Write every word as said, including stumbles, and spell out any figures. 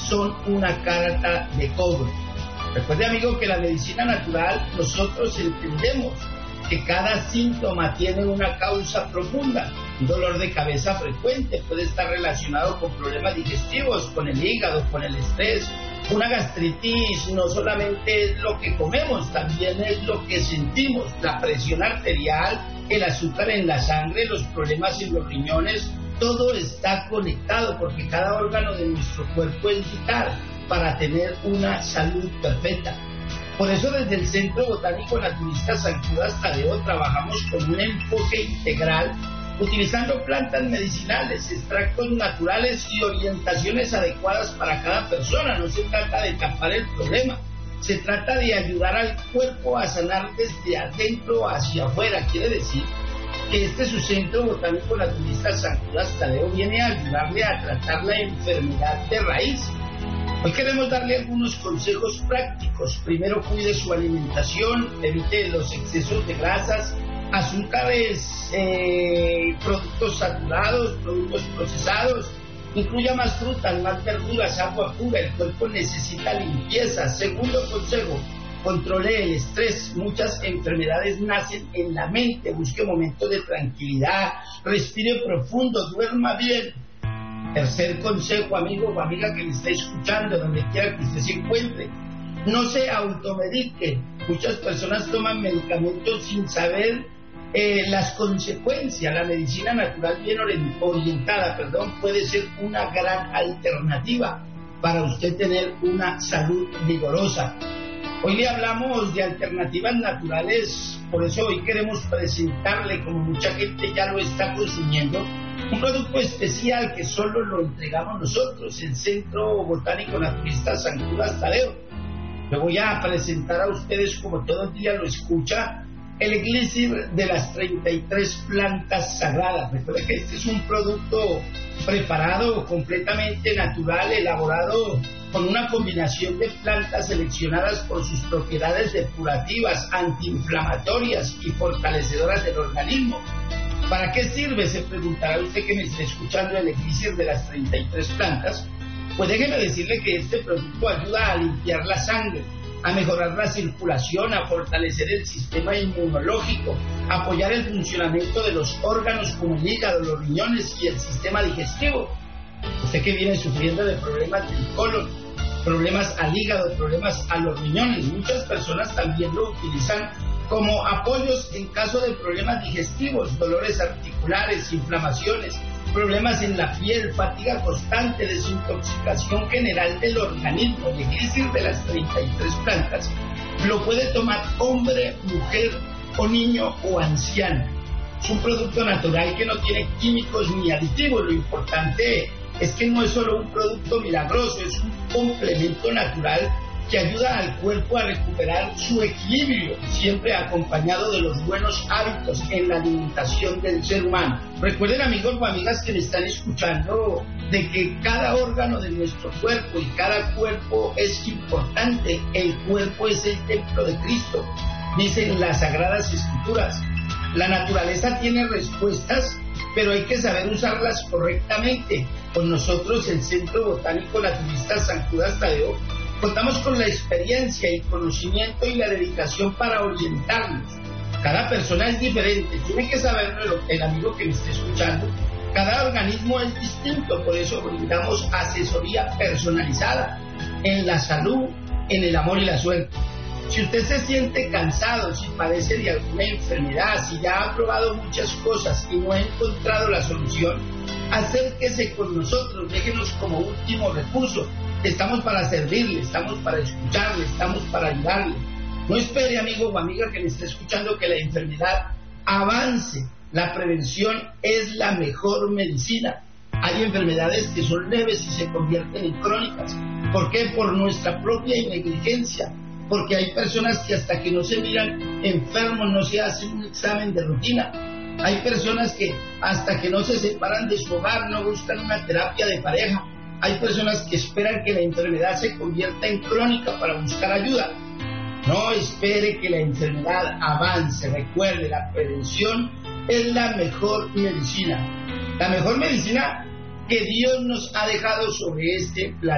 son una carta de cobro. Recuerde, amigo, que la medicina natural nosotros entendemos que cada síntoma tiene una causa profunda. Un dolor de cabeza frecuente puede estar relacionado con problemas digestivos, con el hígado, con el estrés. Una gastritis no solamente es lo que comemos, también es lo que sentimos. La presión arterial, el azúcar en la sangre, los problemas en los riñones, todo está conectado porque cada órgano de nuestro cuerpo es vital para tener una salud perfecta. Por eso desde el Centro Botánico Naturista San Judas Tadeo trabajamos con un enfoque integral, utilizando plantas medicinales, extractos naturales y orientaciones adecuadas para cada persona. No se trata de tapar el problema, se trata de ayudar al cuerpo a sanar desde adentro hacia afuera. Quiere decir que este su Centro Botánico Naturista San Judas Tadeo viene a ayudarle a tratar la enfermedad de raíz. Hoy queremos darle algunos consejos prácticos. Primero, cuide su alimentación, evite los excesos de grasas, azúcares, eh, productos saturados, productos procesados. Incluya más frutas, más verduras, agua pura. El cuerpo necesita limpieza. Segundo consejo, controle el estrés. Muchas enfermedades nacen en la mente. Busque momentos de tranquilidad, respire profundo, duerma bien. Tercer consejo, amigo o amiga que me esté escuchando, donde quiera que usted se encuentre, no se automedique. Muchas personas toman medicamentos sin saber eh, las consecuencias. La medicina natural bien orientada, perdón, puede ser una gran alternativa para usted tener una salud vigorosa. Hoy le hablamos de alternativas naturales, por eso hoy queremos presentarle, como mucha gente ya lo está consumiendo, un producto especial que solo lo entregamos nosotros, el Centro Botánico Naturista San Judas Tadeo. Le voy a presentar a ustedes, como todo el día lo escucha, el elixir de las treinta y tres plantas sagradas. Recuerda que este es un producto preparado completamente natural, elaborado con una combinación de plantas seleccionadas por sus propiedades depurativas, antiinflamatorias y fortalecedoras del organismo. ¿Para qué sirve? Se preguntará usted que me está escuchando, el elixir de las treinta y tres plantas. Pues déjeme decirle que este producto ayuda a limpiar la sangre, a mejorar la circulación, a fortalecer el sistema inmunológico, a apoyar el funcionamiento de los órganos como el hígado, los riñones y el sistema digestivo. Usted que viene sufriendo de problemas del colon, problemas al hígado, problemas a los riñones, muchas personas también lo utilizan como apoyos en caso de problemas digestivos, dolores articulares, inflamaciones, problemas en la piel, fatiga constante, desintoxicación general del organismo. El elixir de las treinta y tres plantas lo puede tomar hombre, mujer o niño o anciano. Es un producto natural que no tiene químicos ni aditivos. Lo importante es que no es solo un producto milagroso, es un complemento natural que ayuda al cuerpo a recuperar su equilibrio, siempre acompañado de los buenos hábitos en la alimentación del ser humano. Recuerden, amigos o amigas que me están escuchando, de que cada órgano de nuestro cuerpo y cada cuerpo es importante. El cuerpo es el templo de Cristo, dicen las Sagradas Escrituras. La naturaleza tiene respuestas, pero hay que saber usarlas correctamente. Con nosotros, el Centro Botánico Naturista San Judas Tadeo, contamos con la experiencia, el conocimiento y la dedicación para orientarnos. Cada persona es diferente, tiene que saberlo el amigo que me esté escuchando. Cada organismo es distinto, por eso brindamos asesoría personalizada en la salud, en el amor y la suerte. Si usted se siente cansado, si padece de alguna enfermedad, si ya ha probado muchas cosas y no ha encontrado la solución, acérquese con nosotros, déjenos como último recurso. Estamos para servirle, estamos para escucharle, estamos para ayudarle. No espere, amigo o amiga que me esté escuchando, que la enfermedad avance. La prevención es la mejor medicina. Hay enfermedades que son leves y se convierten en crónicas. ¿Por qué? Por nuestra propia negligencia. Porque hay personas que hasta que no se miran enfermos no se hacen un examen de rutina. Hay personas que hasta que no se separan de su hogar no buscan una terapia de pareja. Hay personas que esperan que la enfermedad se convierta en crónica para buscar ayuda. No espere que la enfermedad avance. Recuerde, la prevención es la mejor medicina. La mejor medicina que Dios nos ha dejado sobre este planeta.